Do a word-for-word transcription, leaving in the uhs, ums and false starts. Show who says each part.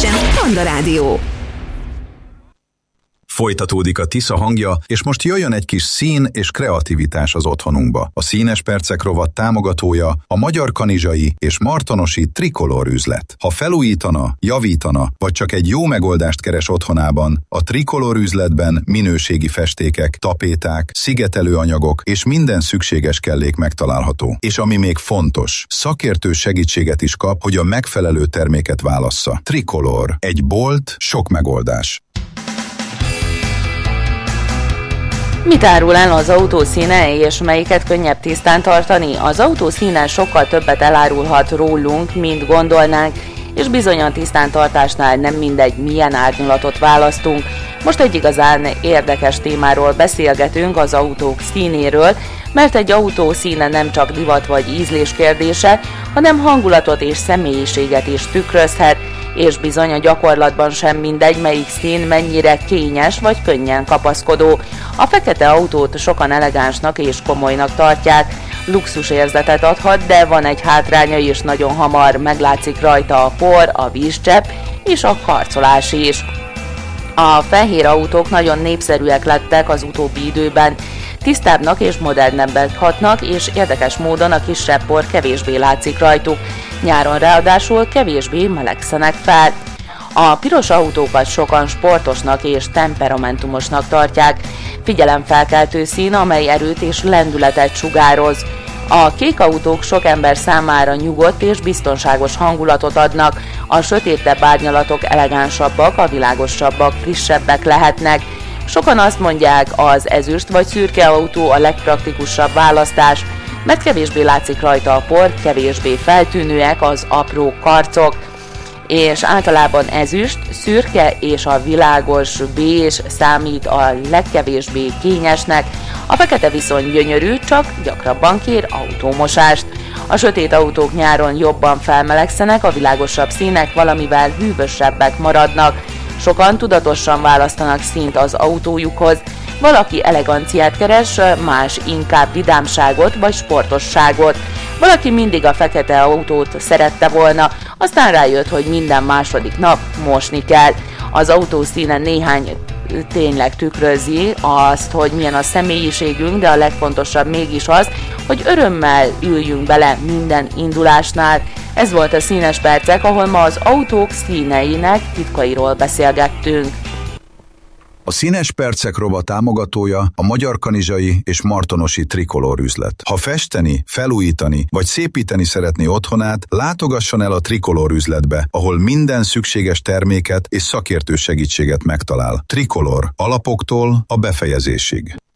Speaker 1: Passion, Panda Rádió.
Speaker 2: Folytatódik a Tisza hangja, és most jöjjön egy kis szín és kreativitás az otthonunkba. A Színes Percek rovat támogatója a Magyar Kanizsai és Martonosi Trikolor üzlet. Ha felújítana, javítana, vagy csak egy jó megoldást keres otthonában, a Trikolor üzletben minőségi festékek, tapéták, szigetelőanyagok és minden szükséges kellék megtalálható. És ami még fontos, szakértő segítséget is kap, hogy a megfelelő terméket válassza. Trikolor. Egy bolt, sok megoldás.
Speaker 3: Mit árul el az autó színe, és melyiket könnyebb tisztán tartani? Az autó színe sokkal többet elárulhat rólunk, mint gondolnánk, és bizony a tisztántartásnál nem mindegy, milyen árnyalatot választunk. Most egy igazán érdekes témáról beszélgetünk, az autók színéről, mert egy autó színe nem csak divat vagy ízlés kérdése, hanem hangulatot és személyiséget is tükrözhet, és bizony a gyakorlatban sem mindegy, melyik szín mennyire kényes vagy könnyen kapaszkodó. A fekete autót sokan elegánsnak és komolynak tartják, luxusérzetet adhat, de van egy hátránya is, nagyon hamar meglátszik rajta a por, a vízcsepp és a karcolás is. A fehér autók nagyon népszerűek lettek az utóbbi időben, tisztábbnak és modernebbek hatnak, és érdekes módon a kisebb por kevésbé látszik rajtuk. Nyáron ráadásul kevésbé melegszenek fel. A piros autókat sokan sportosnak és temperamentumosnak tartják. Figyelemfelkeltő szín, amely erőt és lendületet sugároz. A kék autók sok ember számára nyugodt és biztonságos hangulatot adnak. A sötétebb árnyalatok elegánsabbak, a világosabbak, frissebbek lehetnek. Sokan azt mondják, az ezüst vagy szürke autó a legpraktikusabb választás, mert kevésbé látszik rajta a por, kevésbé feltűnőek az apró karcok, és általában ezüst, szürke és a világos bézs számít a legkevésbé kényesnek, a fekete viszont gyönyörű, csak gyakrabban kér autómosást. A sötét autók nyáron jobban felmelegszenek, a világosabb színek valamivel hűvösebbek maradnak. Sokan tudatosan választanak színt az autójukhoz, valaki eleganciát keres, más inkább vidámságot vagy sportosságot. Valaki mindig a fekete autót szerette volna, aztán rájött, hogy minden második nap mosni kell. Az autó színe néhány tényleg tükrözi azt, hogy milyen a személyiségünk, de a legfontosabb mégis az, hogy örömmel üljünk bele minden indulásnál. Ez volt a Színes Percek, ahol ma az autók színeinek titkairól beszélgettünk.
Speaker 2: A Színes Percek rovat támogatója a Magyar Kanizsai és Martonosi Trikolor üzlet. Ha festeni, felújítani vagy szépíteni szeretné otthonát, látogasson el a Trikolor üzletbe, ahol minden szükséges terméket és szakértő segítséget megtalál. Trikolor, alapoktól a befejezésig.